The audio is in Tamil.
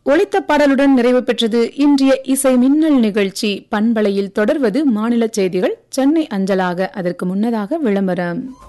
ஒலித்த பாடலுடன் நிறைவு பெற்றது இன்றைய இசை மின்னல் நிகழ்ச்சி. பண்பலையில் தொடர்வது மாநில செய்திகள் சென்னை அஞ்சலாக. அதற்கு முன்னதாக விளம்பரம்.